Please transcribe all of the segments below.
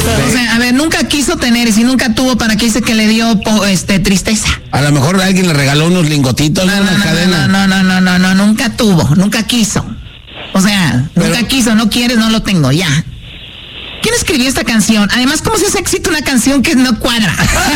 O sea, a ver, nunca quiso tener, y si nunca tuvo, ¿para qué dice que le dio tristeza? A lo mejor alguien le regaló unos lingotitos, una cadena. No, nunca tuvo, nunca quiso. O sea, nunca quiso, no quieres, no lo tengo, ya. ¿Quién escribió esta canción? Además, ¿cómo se hace éxito una canción que no cuadra?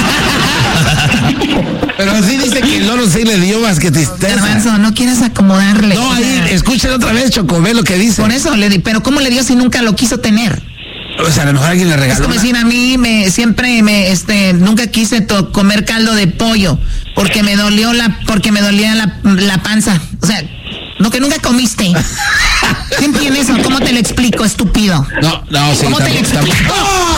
Pero sí dice que el loro sí le dio más que tristeza. Garbanzo, no quieres acomodarle. No, ahí, escúchalo otra vez, Choco, ve lo que dice. Por eso le di, pero ¿cómo le dio si nunca lo quiso tener? O sea, a lo mejor alguien le regaló. Es como decir, a mí nunca quise comer caldo de pollo porque me dolía la panza. O sea, lo que nunca comiste. ¿Quién tiene eso? ¿Cómo te lo explico, estúpido? No, sí. ¿Cómo te lo explico?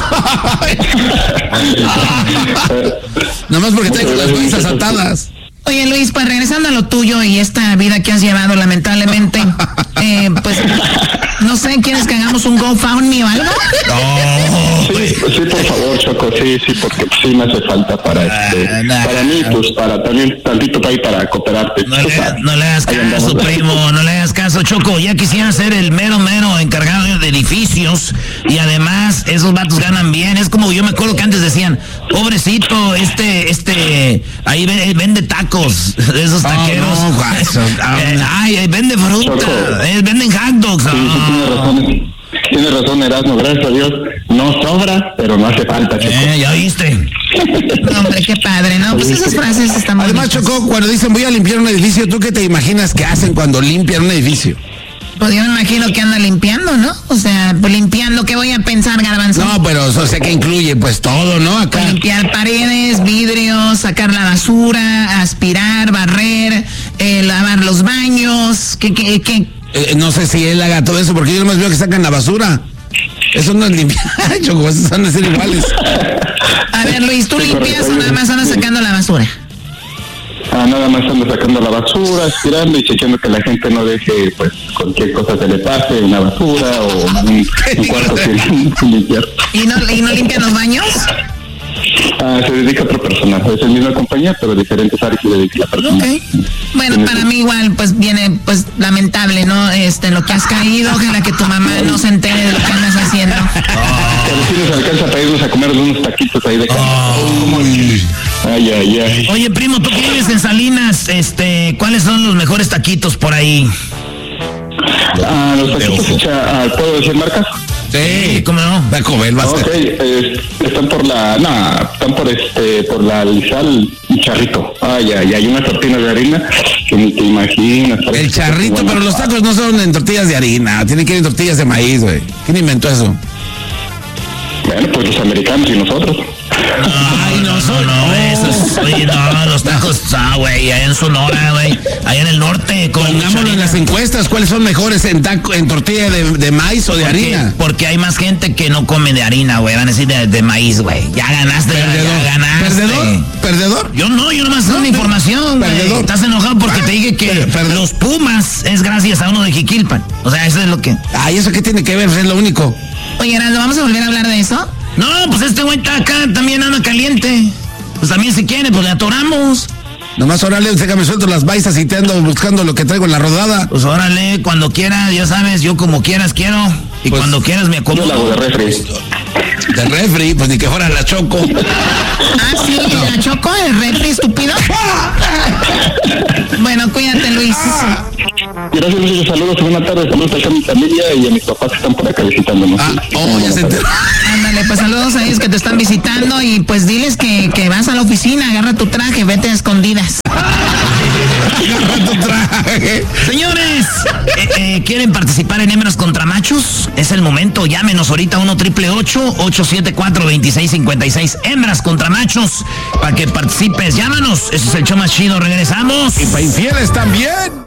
Nomás porque tengo las cosas atadas. Oye, Luis, pues regresando a lo tuyo y esta vida que has llevado, lamentablemente, pues, no sé, ¿quieres que hagamos un GoFundMe o algo? No. Sí, por favor, Choco, sí, porque sí me hace falta para para mí, pues, para también tantito para ir para cooperarte. No le hagas caso, primo, no le hagas caso, Choco. Ya quisiera ser el mero encargado de edificios y además esos vatos ganan bien. Es como yo me acuerdo que antes decían, pobrecito, ahí vende tacos. De esos taqueros. Vende fruta, venden hot dogs. Sí, tienes razón, Erasmo, gracias a Dios. No sobra, pero no hace falta, Choco. Ya viste. No, hombre, qué padre, ¿no? Pues esas frases están muy Además, bonitas. Choco, cuando dicen voy a limpiar un edificio, ¿tú qué te imaginas que hacen cuando limpian un edificio? Pues yo me imagino que anda limpiando, ¿no? O sea, pues limpiando, ¿qué voy a pensar, Garbanzo? No, pero o sea que incluye pues todo, ¿no? Acá. Pues limpiar paredes, vidrios, sacar la basura, aspirar, barrer, lavar los baños, ¿qué? No sé si él haga todo eso, porque yo nomás veo que sacan la basura. Eso no es limpiar, Choco, esos van a ser iguales. A ver, Luis, ¿tú limpias o nada más andas sacando la basura? Nada más ando sacando la basura, aspirando y chequeando que la gente no deje, pues, cualquier cosa se le pase, una basura o un cuarto sin limpiar. ¿Y no limpian los baños? Se dedica a otra persona, es la misma compañía, pero diferentes áreas se dedica a la persona. Okay. Bueno, para mí igual, pues viene, pues lamentable, ¿no? Lo que has caído, ojalá que tu mamá no se entere de lo que andas haciendo. Pero si nos alcanza para irnos a comer unos taquitos ahí de casa. Ay. Oye, primo, tú que vives en Salinas, ¿cuáles son los mejores taquitos por ahí? Los taquitos, ¿puedo decir marcas? Sí, ¿cómo no? Taco Bell, están por la Lizal y Charrito. Hay unas tortillas de harina que ni te imaginas. El Charrito, pero los tacos no son en tortillas de harina, tienen que ir en tortillas de maíz, güey. ¿Quién inventó eso? Bueno, pues los americanos y nosotros. Los tacos, güey, allá en Sonora, güey, allá en el norte. Pongámoslo en las encuestas, ¿cuáles son mejores en tortilla de maíz o de harina? Porque hay más gente que no come de harina, güey, van a decir de maíz, güey. Ya ganaste, Perdedor. ya ganaste. ¿Perdedor? Yo nomás doy una información, güey. Perdedor. Estás enojado porque te dije que los Pumas es gracias a uno de Jiquilpan. O sea, eso es lo que... Ay, ¿eso qué tiene que ver? Es lo único. Oye, Heraldo, ¿vamos a volver a hablar de eso? No, pues este güey está acá, también anda caliente. Pues también si quiere, pues le atoramos. Nomás órale, déjame suelto las baisas y te ando buscando lo que traigo en la rodada. Pues órale, cuando quieras, ya sabes, yo como quieras quiero. Y pues, cuando quieras me acomodo. Yo la hago de refri. De refri, pues ni que fuera la Choco. Sí, no. La Choco, el refri, estúpido. Bueno, cuídate, Luis. Gracias, Luis, saludos, buenas tardes, saludos a mi familia y a mis papás que están por acá visitándonos. Ya se enteró. Ándale, pues saludos a ellos que te están visitando y pues diles que vas a la oficina, agarra tu traje, vete a escondidas. Agarra tu traje. Señores, ¿quieren participar en Hembras contra Machos? Es el momento, llámenos ahorita 1-888-874-2656. Hembras contra Machos, para que participes, llámanos. Ese es el show más chido, regresamos. Y para infieles también.